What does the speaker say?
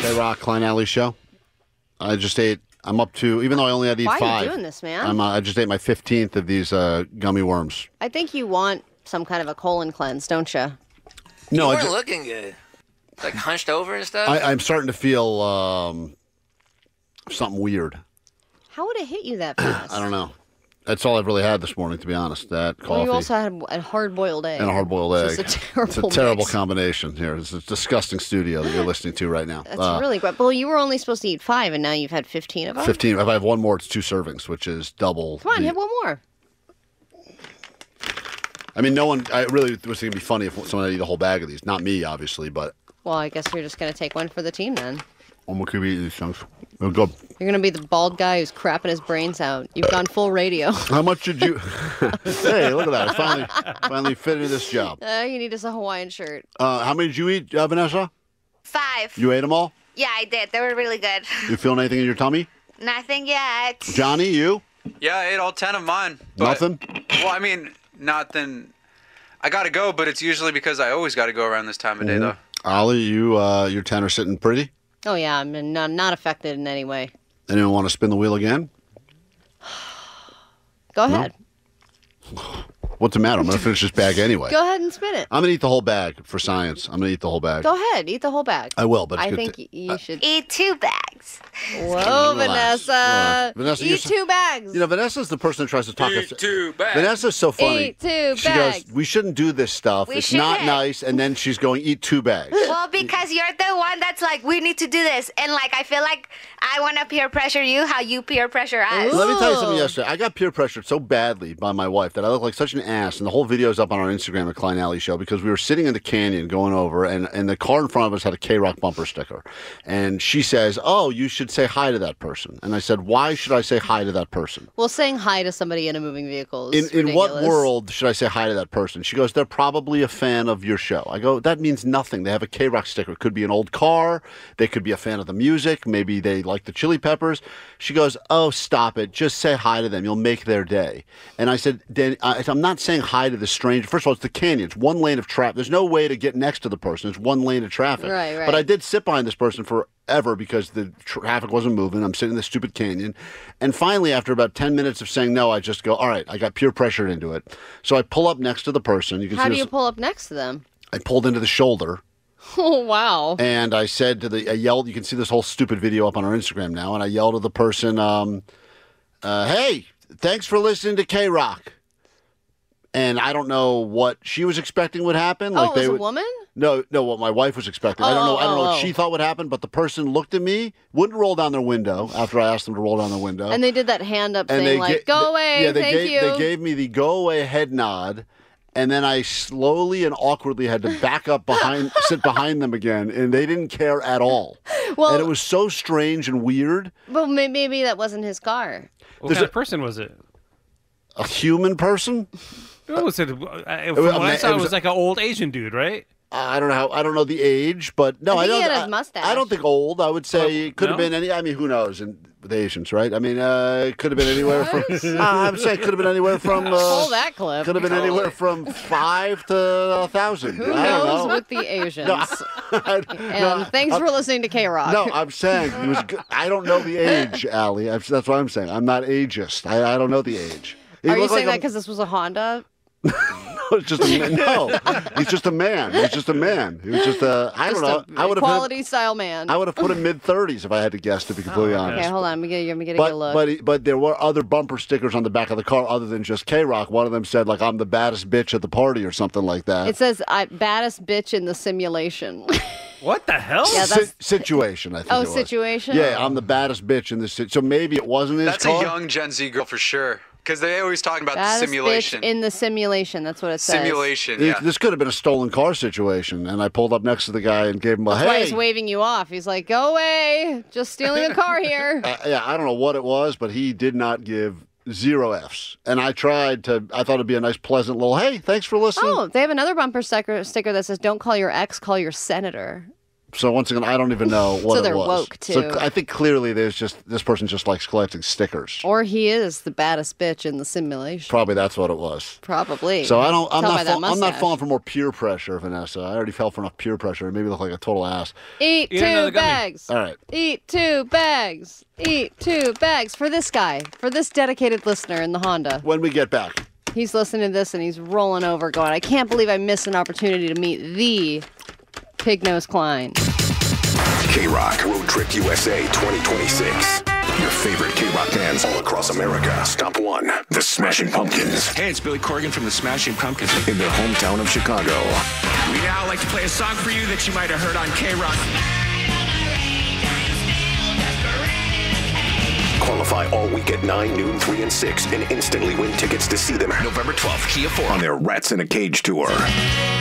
K-Rock, Klein Alley Show. I just ate. I'm up to, even though I only had to eat 5. Why are you doing this, man? I just ate my 15th of these gummy worms. I think you want some kind of a colon cleanse, don't you? No, You weren't looking good. Like hunched over and stuff? I'm starting to feel something weird. How would it hit you that fast? I don't know. That's all I've really had this morning, to be honest. That coffee. Well, you also had a hard-boiled egg. And a hard-boiled egg. It's a terrible mix. combination here. It's a disgusting studio that you're listening to right now. That's really great. Well, you were only supposed to eat 5, and now you've had 15 of them? 15. If I have one more, it's 2 servings, which is double. Come on, have one more. I mean, I really was going to be funny if someone had eat a whole bag of these. Not me, obviously, but. Well, I guess you're just going to take one for the team then. I'm going to eat these things. They're good. You're going to be the bald guy who's crapping his brains out. You've gone full radio. How much did you... Hey, look at that. It's finally fit into this job. You need us a Hawaiian shirt. How many did you eat, Vanessa? 5. You ate them all? Yeah, I did. They were really good. You feeling anything in your tummy? Nothing yet. Johnny, you? Yeah, I ate all 10 of mine. But, Nothing? Well, I mean, nothing. I got to go, but it's usually because I always got to go around this time of day, though. Ollie, your 10 are sitting pretty? Oh, yeah, I'm not affected in any way. Anyone want to spin the wheel again? Go ahead. What's the matter? I'm going to finish this bag anyway. Go ahead and spin it. I'm going to eat the whole bag for science. I'm going to eat the whole bag. Go ahead, eat the whole bag. I will, but it's I good think you should. Eat 2 bags. Whoa, Relax. Vanessa. Vanessa, Eat 2 bags. You know, Vanessa's the person that tries to talk us. Eat 2 bags. Vanessa's so funny. Eat 2 She bags. goes, we shouldn't do this stuff. We It's not shouldn't. nice. And then she's going, eat 2 bags. Well, because you're the one that's like, we need to do this. And like, I feel like I want to peer pressure you how you peer pressure us. Ooh. Let me tell you something Ooh. yesterday. I got peer pressured so badly by my wife that I look like such an ass. And the whole video's up on our Instagram at Klein Alley Show because we were sitting in the canyon going over, and the car in front of us had a K-Rock bumper sticker. And she says, oh, you should say hi to that person. And I said, why should I say hi to that person? Well, saying hi to somebody in a moving vehicle is In what ridiculous. world should I say hi to that person? She goes, they're probably a fan of your show. I go, that means nothing. They have a K-Rock sticker. It could be an old car. They could be a fan of the music. Maybe they like the Chili Peppers. She goes, oh, stop it. Just say hi to them. You'll make their day. And I said, I'm not saying hi to the stranger. First of all, it's the canyon. It's one lane of traffic. There's no way to get next to the person. It's one lane of traffic. Right. But I did sit behind this person forever because the traffic wasn't moving. I'm sitting in this stupid canyon. And finally, after about 10 minutes of saying no, I just go, all right, I got peer pressured into it. So I pull up next to the person. You can How see do this, you pull up next to them? I pulled into the shoulder. Oh, wow. And I said I yelled, you can see this whole stupid video up on our Instagram now. And I yelled at the person, hey, thanks for listening to K-Rock. And I don't know what she was expecting would happen. Oh, it was a woman? No, what my wife was expecting. I don't know what she thought would happen, but the person looked at me, wouldn't roll down their window after I asked them to roll down their window. And they did that hand up And thing like, go away, yeah, thank you. They gave me the go away head nod. And then I slowly and awkwardly had to back up sit behind them again, and they didn't care at all. Well, and it was so strange and weird. Well, maybe that wasn't his car. What kind of person was it? A human person? From what I saw, it was like an old Asian dude, right? I don't know. I don't know the age, but no, I think don't. he had his mustache. I don't think old. I would say it could have no? been any. I mean, who knows? And with Asians, right? I mean, it could have been anywhere from. I would say it could have been anywhere from. Pull that clip. Could have been anywhere from 5 to 1,000. Who I don't knows know. with the Asians? And thanks for listening to K-Rock. No, I'm saying he was. I don't know the age, Allie. That's what I'm saying. I'm not ageist. I don't know the age. He Are you looked saying like that because this was a Honda? it's just a man. No, he's just a man. He's just a man. He was just a. I don't know. I would have quality style man. I would have put him mid-30s if I had to guess. To be completely honest. Okay, hold on. Let me get a good look. But there were other bumper stickers on the back of the car other than just K-Rock. One of them said like I'm the baddest bitch at the party or something like that. It says baddest bitch in the simulation. What the hell? Yeah, that's- Situation, I think. Oh, it was. situation? Yeah, I'm the baddest bitch in this. So maybe it wasn't his That's car. a young Gen Z girl for sure. Because they always talking about baddest the simulation. bitch in the simulation. That's what it says. Simulation, yeah. This could have been a stolen car situation, and I pulled up next to the guy and gave him a That's why hey. he's waving you off. He's like, go away. Just stealing a car here. Yeah, I don't know what it was, but he did not give 0 Fs. And I thought it'd be a nice, pleasant little, hey, thanks for listening. Oh, they have another bumper sticker that says, don't call your ex, call your senator. So once again, I don't even know what So they're it was. woke, too. So I think clearly there's just this person just likes collecting stickers. Or he is the baddest bitch in the simulation. Probably that's what it was. Probably. So I'm Tell by that I'm not mustache. falling for more peer pressure, Vanessa. I already fell for enough peer pressure. It made me look like a total ass. Eat Eat another 2 gummy. bags. All right. Eat 2 bags. Eat 2 bags for this guy, for this dedicated listener in the Honda. When we get back. He's listening to this and he's rolling over going, I can't believe I missed an opportunity to meet the Pig Nose Klein. K-Rock Road Trip USA 2026. Your favorite K-Rock bands all across America. Stop one. The Smashing Pumpkins. Hey, it's Billy Corgan from the Smashing Pumpkins. In their hometown of Chicago. We now like to play a song for you that you might have heard on K-Rock. Qualify all week at 9, noon, 3, and 6 and instantly win tickets to see them November 12th, Kia 4. on their Rats in a Cage tour.